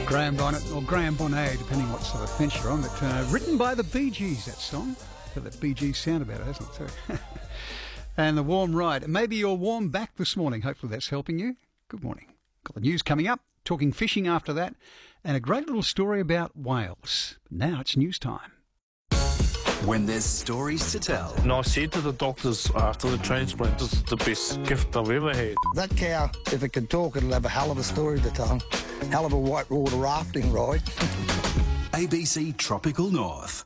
Graham Bonnet, or Graham Bonnet, depending what sort of fence you're on, but written by the Bee Gees, that song. Got that Bee Gees sound about it, hasn't it? So and the warm ride. Maybe you're warm back this morning. Hopefully that's helping you. Good morning. Got the news coming up, talking fishing after that, and a great little story about whales. Now it's news time. When there's stories to tell. And I said to the doctors after the transplant, this is the best gift I've ever had. That cow, if it can talk, it'll have a hell of a story to tell. Hell of a whitewater rafting ride. ABC Tropical North.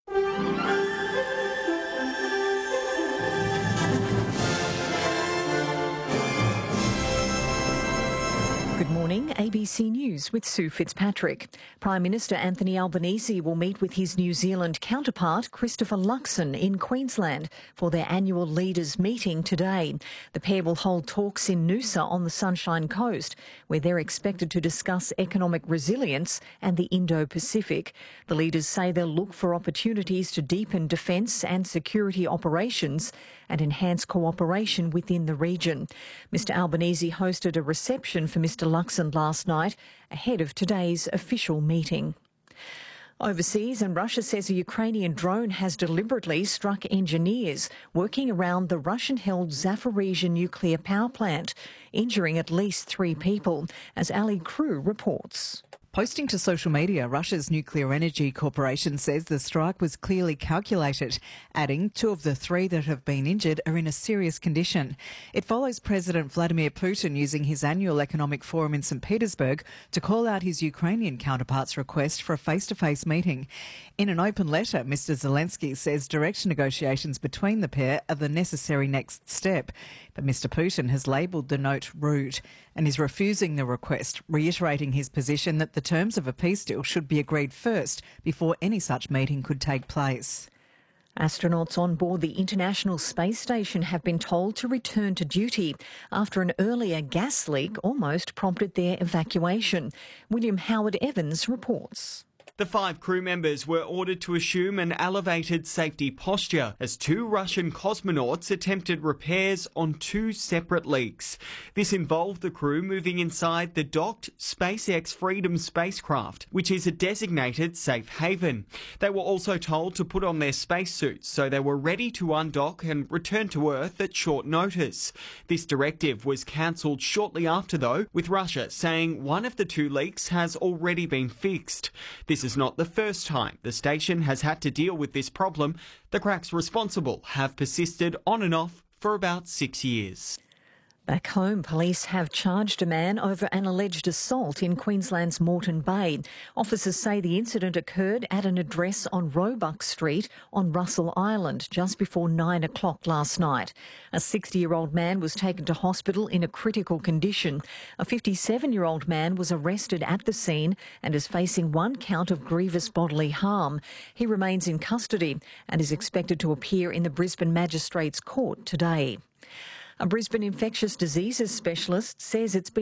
Good morning, ABC News with Sue Fitzpatrick. Prime Minister Anthony Albanese will meet with his New Zealand counterpart Christopher Luxon in Queensland for their annual leaders meeting today. The pair will hold talks in Noosa on the Sunshine Coast, where they're expected to discuss economic resilience and the Indo-Pacific. The leaders say they'll look for opportunities to deepen defence and security operations and enhance cooperation within the region. Mr Albanese hosted a reception for Mr Luxon last night ahead of today's official meeting. Overseas, and Russia says a Ukrainian drone has deliberately struck engineers working around the Russian-held Zaporizhzhia nuclear power plant, injuring at least 3 people, as Ali Crew reports. Posting to social media, Russia's Nuclear Energy Corporation says the strike was clearly calculated, adding 2 of the 3 that have been injured are in a serious condition. It follows President Vladimir Putin using his annual economic forum in St Petersburg to call out his Ukrainian counterpart's request for a face-to-face meeting. In an open letter, Mr Zelensky says direct negotiations between the pair are the necessary next step. But Mr Putin has labelled the note rude and is refusing the request, reiterating his position that the terms of a peace deal should be agreed first before any such meeting could take place. Astronauts on board the International Space Station have been told to return to duty after an earlier gas leak almost prompted their evacuation. William Howard Evans reports. The 5 crew members were ordered to assume an elevated safety posture as 2 Russian cosmonauts attempted repairs on 2 separate leaks. This involved the crew moving inside the docked SpaceX Freedom spacecraft, which is a designated safe haven. They were also told to put on their spacesuits so they were ready to undock and return to Earth at short notice. This directive was cancelled shortly after, though, with Russia saying one of the 2 leaks has already been fixed. This is not the first time the station has had to deal with this problem. The cracks responsible have persisted on and off for about 6 years. Back home, police have charged a man over an alleged assault in Queensland's Moreton Bay. Officers say the incident occurred at an address on Roebuck Street on Russell Island just before 9 o'clock last night. A 60-year-old man was taken to hospital in a critical condition. A 57-year-old man was arrested at the scene and is facing 1 count of grievous bodily harm. He remains in custody and is expected to appear in the Brisbane Magistrates Court today. A Brisbane infectious diseases specialist says it's been